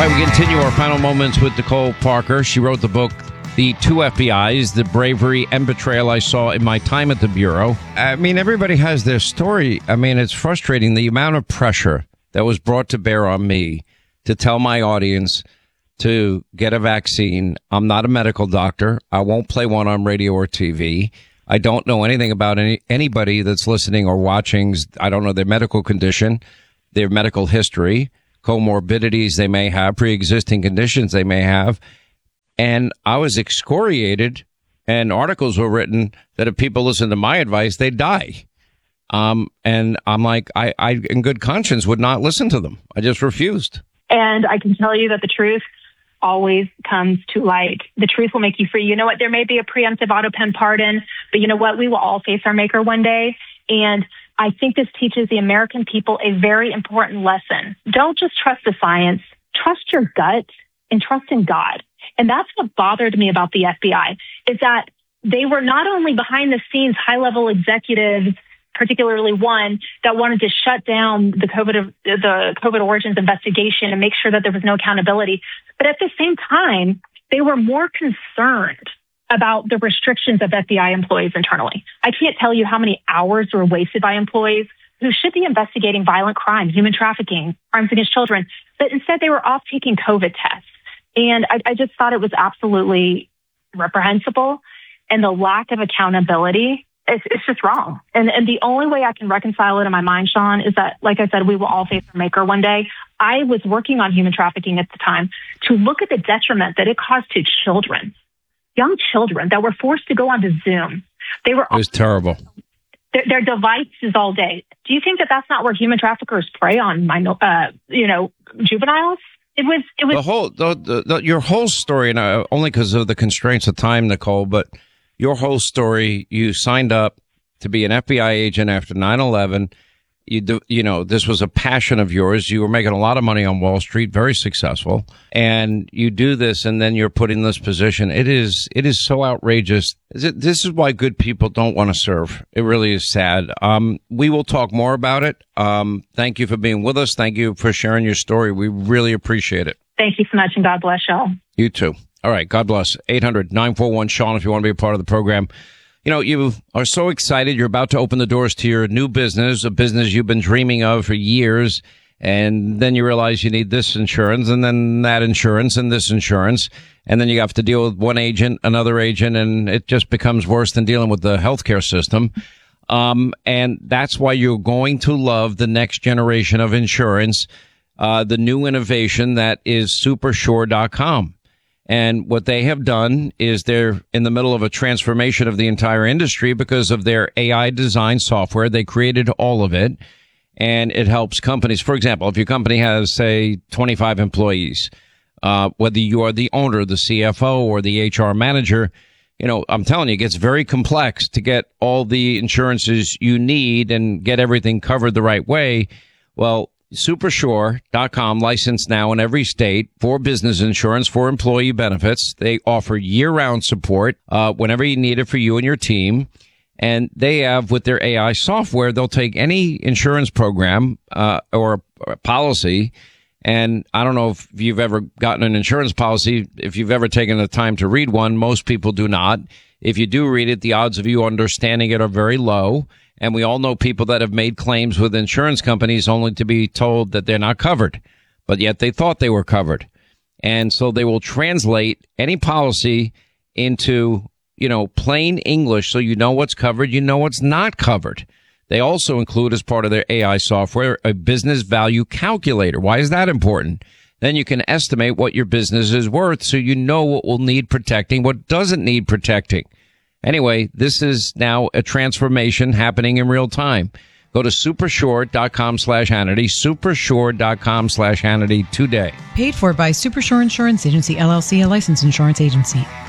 All right, we continue our final moments with Nicole Parker. She wrote the book, The Two FBIs, The Bravery and Betrayal I Saw in My Time at the Bureau. I mean, everybody has their story. I mean, it's frustrating the amount of pressure that was brought to bear on me to tell my audience to get a vaccine. I'm not a medical doctor. I won't play one on radio or TV. I don't know anything about anybody that's listening or watching. I don't know their medical condition, their medical history, comorbidities they may have, pre-existing conditions they may have. And I was excoriated, and articles were written that if people listen to my advice, they'd die. And I'm like, I in good conscience would not listen to them. I just refused. And I can tell you that the truth always comes to light. The truth will make you free. You know what? There may be a preemptive auto pen pardon, but you know what? We will all face our maker one day. And I think this teaches the American people a very important lesson. Don't just trust the science, trust your gut and trust in God. And that's what bothered me about the FBI, is that they were not only behind the scenes high-level executives, particularly one that wanted to shut down the COVID origins investigation and make sure that there was no accountability, but at the same time, they were more concerned about the restrictions of FBI employees internally. I can't tell you how many hours were wasted by employees who should be investigating violent crime, human trafficking, crimes against children, but instead they were off taking COVID tests. And I just thought it was absolutely reprehensible, and the lack of accountability, it's just wrong. And the only way I can reconcile it in my mind, Sean, is that, like I said, we will all face our maker one day. I was working on human trafficking at the time to look at the detriment that it caused to children, young children that were forced to go onto Zoom. It was terrible. Their devices all day. Do you think that that's not where human traffickers prey on, juveniles? It was the whole your whole story, and only because of the constraints of time, Nicole, but your whole story. You signed up to be an FBI agent after 9/11. This was a passion of yours. You were making a lot of money on Wall Street, very successful, and you do this, and then you're put in this position. It is so outrageous. This is why good people don't want to serve. It really is sad. We will talk more about it. Thank you for being with us. Thank you for sharing your story. We really appreciate it. Thank you so much, and God bless y'all. You too. All right. God bless. 800-941-SEAN if you want to be a part of the program. You know, you are so excited. You're about to open the doors to your new business, a business you've been dreaming of for years. And then you realize you need this insurance and then that insurance and this insurance. And then you have to deal with one agent, another agent, and it just becomes worse than dealing with the healthcare system. And that's why you're going to love the next generation of insurance, the new innovation that is Supersure.com. And what they have done is they're in the middle of a transformation of the entire industry because of their AI design software. They created all of it, and it helps companies. For example, if your company has, say, 25 employees, whether you are the owner, the CFO, or the HR manager, I'm telling you, it gets very complex to get all the insurances you need and get everything covered the right way. Well, Supersure.com, licensed now in every state for business insurance, for employee benefits. They offer year-round support whenever you need it for you and your team. And they have, with their AI software, they'll take any insurance program or policy. And I don't know if you've ever gotten an insurance policy, if you've ever taken the time to read one. Most people do not. If you do read it, the odds of you understanding it are very low. And we all know people that have made claims with insurance companies only to be told that they're not covered, but yet they thought they were covered. And so they will translate any policy into, plain English so you know what's covered, you know what's not covered. They also include, as part of their AI software, a business value calculator. Why is that important? Then you can estimate what your business is worth so you know what will need protecting, what doesn't need protecting. Anyway, this is now a transformation happening in real time. Go to Supersure.com/Hannity, Supersure.com/Hannity today. Paid for by Supersure Insurance Agency, LLC, a licensed insurance agency.